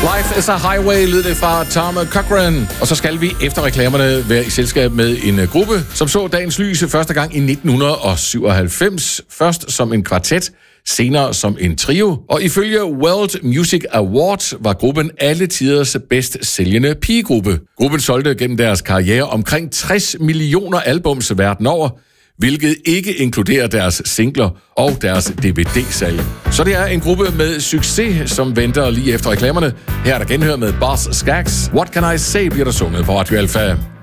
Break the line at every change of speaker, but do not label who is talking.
Life is a Highway lød det fra Tom Cochrane. Og så skal vi efter reklamerne være i selskab med en gruppe, som så dagens lys første gang i 1997. Først som en kvartet, senere som en trio. Og ifølge World Music Awards var gruppen alle tiders bedst sælgende pigegruppe. Gruppen solgte gennem deres karriere omkring 60 millioner albums verden over, hvilket ikke inkluderer deres singler og deres DVD-salg. Så det er en gruppe med succes, som venter lige efter reklamerne. Her er der genhør med Boss Skaggs. What Can I Say bliver der sunget på Radio Alpha.